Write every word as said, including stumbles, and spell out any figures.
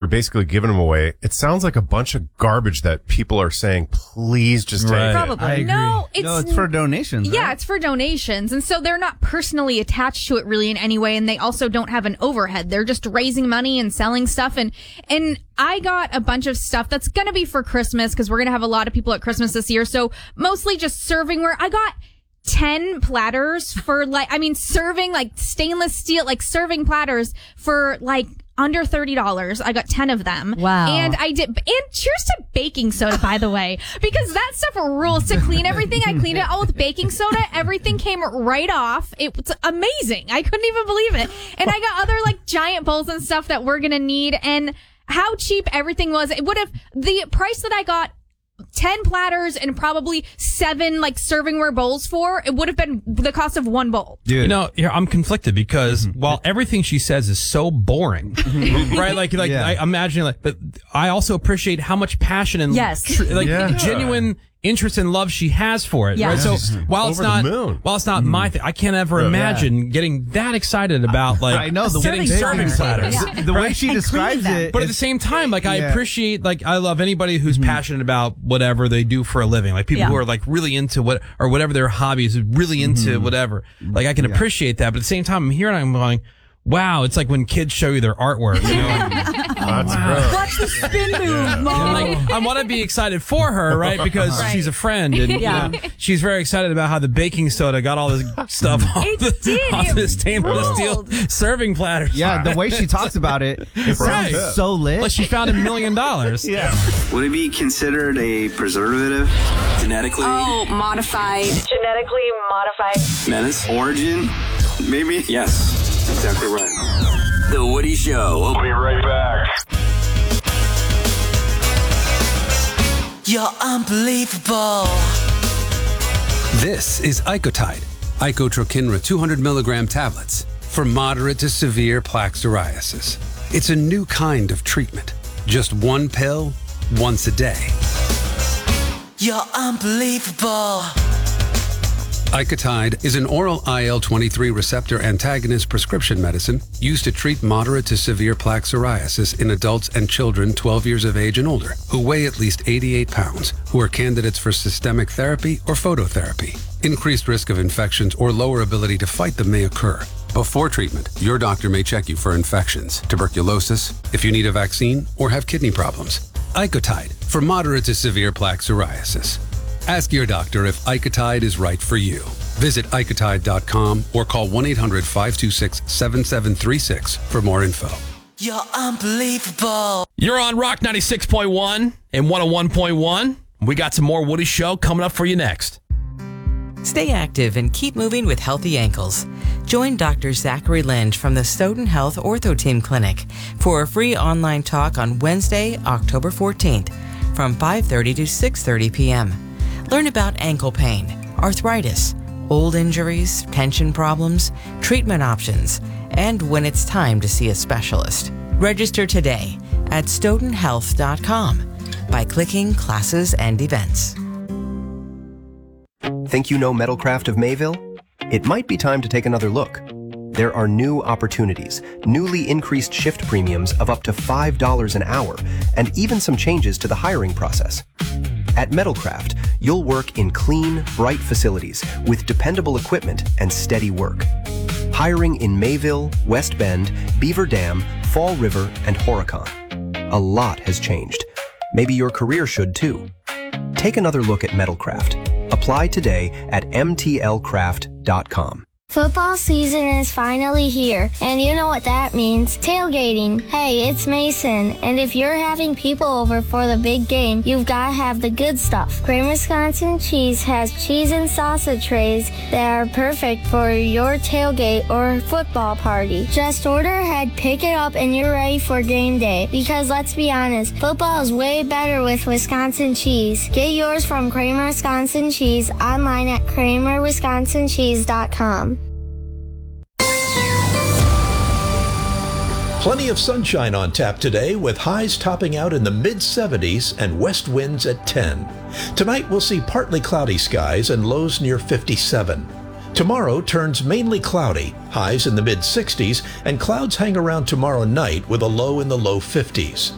basically giving them away. It sounds like a bunch of garbage that people are saying, please just take right. it. Probably. I agree. No, it's, no, it's for donations. Yeah, right? it's for donations. And so they're not personally attached to it really in any way. And they also don't have an overhead. They're just raising money and selling stuff. And, and I got a bunch of stuff that's going to be for Christmas because we're going to have a lot of people at Christmas this year. So mostly just servingware. I got ten platters for like, I mean, serving like stainless steel, like serving platters for like under thirty dollars. I got ten of them. Wow. And I did, and cheers to baking soda, by the way, because that stuff rules to clean everything. I cleaned it all with baking soda. Everything came right off. It was amazing. I couldn't even believe it. And I got other like giant bowls and stuff that we're going to need. And how cheap everything was. It would have, the price that I got ten platters and probably seven like servingware bowls for, it would have been the cost of one bowl. Dude. You know, here I'm conflicted because while everything she says is so boring, right? Like, like Yeah. I imagine, like, but I also appreciate how much passion and Yes. tr- like Yeah. genuine interest and love she has for it. Yeah. Right? So Yeah. while it's Over not, the moon. while it's not my thing, I can't ever Yeah. imagine getting that excited about like I know, the getting way- serving Serving platters. platters. The, the way she And describes cleaning them. it. But at the it's- same time, like I Yeah. appreciate, like I love anybody who's passionate about whatever they do for a living. Like people Yeah. who are like really into what or whatever their hobbies, really into whatever. Like I can appreciate that, but at the same time, I'm here and I'm going, wow, it's like when kids show you their artwork. You know? That's gross. Watch the spin move, Mom. Like I want to be excited for her, right? Because Right. she's a friend, and Yeah. you know, she's very excited about how the baking soda got all this stuff off, It the, did. off It this stainless steel ruled. serving platters. Yeah, the way she talks about it, it sounds Right. so lit. Like she found a million dollars. Yeah. Would it be considered a preservative? Genetically? Oh, modified. Genetically modified. Menace? Origin? Maybe? Yes, exactly right. The Woody Show. We'll be right back. You're unbelievable. This is Icotide, Icotrokinra two hundred milligram tablets for moderate to severe plaque psoriasis. It's a new kind of treatment. Just one pill, once a day. You're unbelievable. Icotide is an oral I L twenty-three receptor antagonist prescription medicine used to treat moderate to severe plaque psoriasis in adults and children twelve years of age and older who weigh at least eighty-eight pounds, who are candidates for systemic therapy or phototherapy. Increased risk of infections or lower ability to fight them may occur. Before treatment, your doctor may check you for infections, tuberculosis, if you need a vaccine, or have kidney problems. Icotide for moderate to severe plaque psoriasis. Ask your doctor if Icotide is right for you. Visit Icotide dot com or call one eight hundred five two six seven seven three six for more info. You're unbelievable. You're on Rock ninety-six point one and one oh one point one. We got some more Woody Show coming up for you next. Stay active and keep moving with healthy ankles. Join Doctor Zachary Lynch from the Stoughton Health Ortho Team Clinic for a free online talk on Wednesday, October fourteenth from five thirty to six thirty p.m. Learn about ankle pain, arthritis, old injuries, tension problems, treatment options, and when it's time to see a specialist. Register today at stoughton health dot com by clicking Classes and Events. Think you know Metalcraft of Mayville? It might be time to take another look. There are new opportunities, newly increased shift premiums of up to five dollars an hour, and even some changes to the hiring process. At Metalcraft, you'll work in clean, bright facilities with dependable equipment and steady work. Hiring in Mayville, West Bend, Beaver Dam, Fall River, and Horicon. A lot has changed. Maybe your career should too. Take another look at Metalcraft. Apply today at m t l craft dot com. Football season is finally here, and you know what that means. Tailgating. Hey, it's Mason, and if you're having people over for the big game, you've got to have the good stuff. Kramer Wisconsin Cheese has cheese and salsa trays that are perfect for your tailgate or football party. Just order ahead, pick it up, and you're ready for game day. Because let's be honest, football is way better with Wisconsin cheese. Get yours from Kramer Wisconsin Cheese online at kramer wisconsin cheese dot com. Plenty of sunshine on tap today with highs topping out in the mid seventies and west winds at ten. Tonight we'll see partly cloudy skies and lows near fifty-seven. Tomorrow turns mainly cloudy, highs in the mid sixties, and clouds hang around tomorrow night with a low in the low fifties.